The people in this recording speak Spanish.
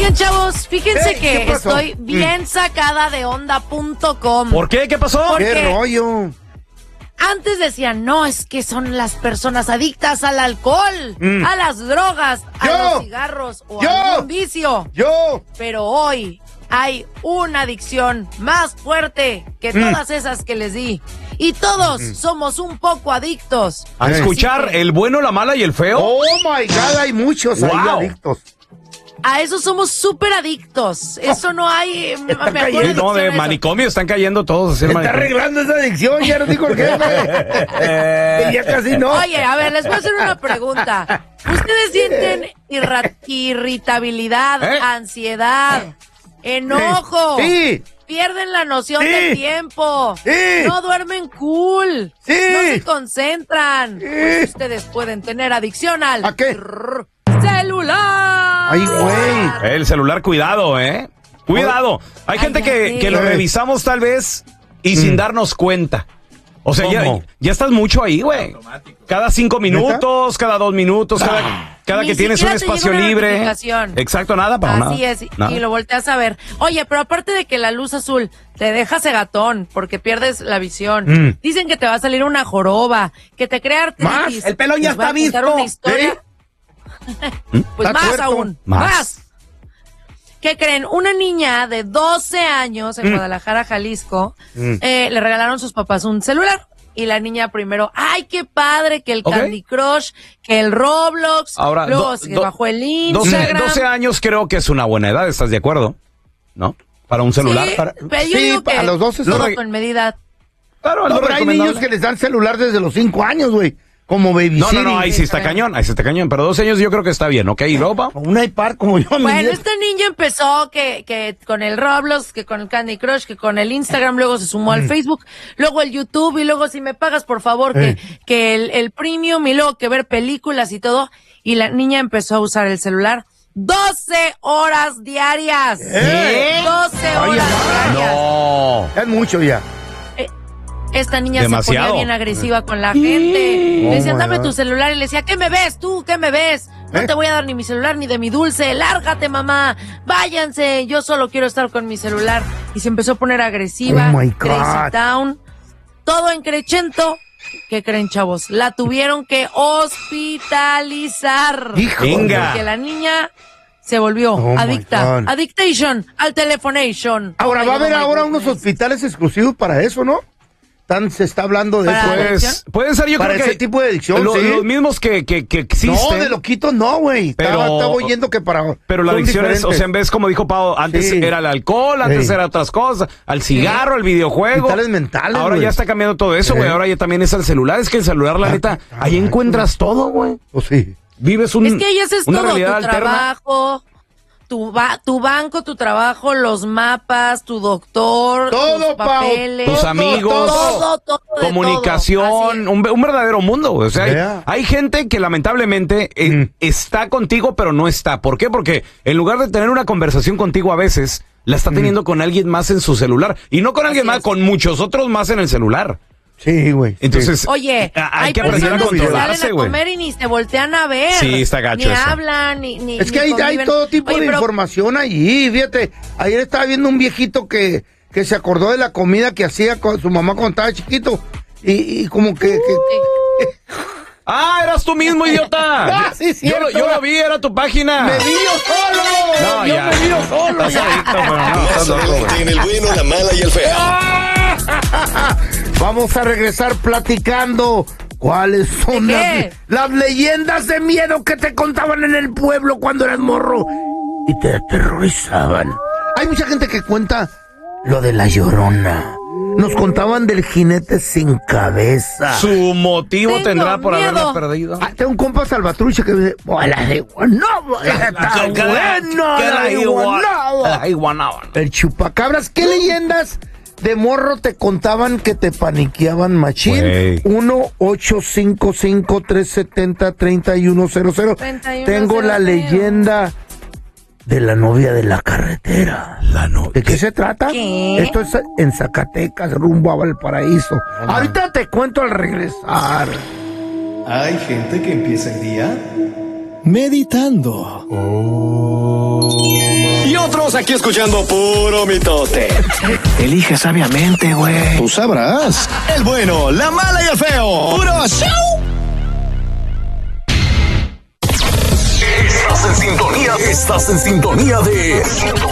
Oigan, chavos, fíjense que ¿qué pasó? estoy bien sacada de onda.com. ¿Por qué? ¿Qué pasó? Porque ¿Qué rollo? antes decían, no, es que son las personas adictas al alcohol, a las drogas, a los cigarros o a algún vicio. Pero hoy hay una adicción más fuerte que todas esas que les di. Y todos somos un poco adictos. ¿A escuchar el bueno, la mala y el feo? Oh my God, hay muchos ahí adictos. A eso somos súper adictos. Eso no hay mejor adicción No, de a eso. manicomio están cayendo todos. Se está arreglando esa adicción, ya nos dijo el jefe. Ya casi no. Oye, a ver, les voy a hacer una pregunta. ¿Ustedes sienten irritabilidad, ansiedad, enojo? Sí. Pierden la noción del tiempo. Sí. No duermen cool. Sí. No se concentran. Sí. Pues ustedes pueden tener adicción al ¿A qué? celular. Ay, güey. El celular, cuidado, ¿eh? Cuidado. Hay gente ya sé. que lo revisamos tal vez y sin darnos cuenta. O sea, ya estás mucho ahí, güey. Cada 5 minutos, cada 2 minutos, cada Ni que tienes un siquiera te llega espacio una libre. notificación. Exacto, nada para nada. Así es, Nada. y lo volteas a ver. Oye, pero aparte de que la luz azul te deja cegatón porque pierdes la visión, dicen que te va a salir una joroba, que te crea artritis. Más, el pelón ya Les voy a está contar visto. una historia. Pues Está más tuerto. aún, Más. más. ¿Qué creen? Una niña de 12 años en Guadalajara, Jalisco, le regalaron sus papás un celular. Y la niña primero, ¡ay, qué padre! Que el Candy Crush, que el Roblox. Ahora, luego se bajó el Instagram. 12 años creo que es una buena edad, ¿estás de acuerdo? ¿No? Para un celular. Sí, Para... pero yo digo que a los 12 todo son... con medida. Claro, No, algo pero hay recomendable. niños que les dan celular desde los 5 años, güey. Como Baby No, Siri. ahí sí está cañón, pero 12 años yo creo que está bien, ¿ok? ¿Y luego, pa? Un iPad como yo. mi Bueno, nieto. esta niña empezó que con el Roblox, que con el Candy Crush, que con el Instagram, luego se sumó al Facebook, luego el YouTube, y luego si me pagas, por favor, que el Premium, y luego que ver películas y todo. Y la niña empezó a usar el celular 12 horas diarias. 12 horas diarias. No. Es mucho ya. Esta niña Demasiado. se ponía bien agresiva con la gente. Le decían, my dame God. tu celular. Y le decía, ¿qué me ves tú? ¿Qué me ves? No te voy a dar ni mi celular ni de mi dulce. Lárgate, mamá. Váyanse. Yo solo quiero estar con mi celular. Y se empezó a poner agresiva. Oh, my God. Crazy Town. Todo en Crecento. ¿Qué creen, chavos? La tuvieron que hospitalizar. Hijo. Venga. Porque la niña se volvió Oh, my adicta. God. Adictation al telefonation. Ahora Oh, va a haber my ahora unos goodness. hospitales exclusivos para eso, ¿no? Se está hablando de Para eso. adicción. Pueden ser, yo Para creo ese que tipo de adicción, los sí. mismos que existen. No, de loquitos no, güey. Pero- Estaba oyendo que para... Pero la son adicción es, o diferentes. sea, en vez, como dijo Pau, antes Sí. era el alcohol, antes Sí. era otras cosas, al cigarro, al videojuego. Hospitales mentales, Ahora güey. ya está cambiando todo eso, güey. Ahora ya también es el celular. Es que el celular, la neta, ahí encuentras todo, güey. Pues sí. Vives Es que ahí haces una todo, tu realidad alterna. trabajo, tu banco, tu trabajo, los mapas, tu doctor, Todo, tus papeles, Tus amigos, todo de comunicación, todo. Así es. un verdadero mundo, güey. O sea, Yeah. hay gente que lamentablemente está contigo, pero no está. ¿Por qué? Porque en lugar de tener una conversación contigo a veces, la está teniendo con alguien más en su celular. Y no con alguien Así más, es. con muchos otros más en el celular. Sí, güey. Entonces, Oye, hay que aprender a personas que salen controlarse, a güey. comer y ni se voltean a ver. Sí, está gacho Ni eso. hablan, ni Es que ni hay conviven. todo tipo Oye, de pero información allí, fíjate. Ayer estaba viendo un viejito que se acordó de la comida que hacía con su mamá cuando estaba chiquito. Y como que ¡Ah, eras tú mismo, idiota! Ah, sí, cierto. yo lo vi, era tu página. ¡Me vi yo solo! No, ¡Yo ya. me vi yo solo! Estás ya. adicto, pero no, estás Más loco, güey. adelante en el bueno, la mala y el feo. Vamos a regresar platicando cuáles son ¿De qué? las leyendas de miedo que te contaban en el pueblo cuando eras morro y te aterrorizaban. Hay mucha gente que cuenta lo de la Llorona. Nos contaban del jinete sin cabeza. Su motivo Tengo tendrá por miedo. haberla perdido. Ah, tengo un compa salvatrucha que me dice, ¡bola de guanábana! ¡Está buena la guanábana! El chupacabras, ¿qué leyendas de morro te contaban que te paniqueaban, machín? Güey. 1-855-370-3100. 3100. Tengo la leyenda de la novia de la carretera. La novia. ¿De qué se trata? ¿Qué? Esto es en Zacatecas, rumbo a Valparaíso. Ahorita te cuento al regresar. Hay gente que empieza el día meditando. Estamos aquí escuchando puro mitote. Elige sabiamente, güey. Tú sabrás. El bueno, la mala y el feo. ¡Puro show! Estás en sintonía de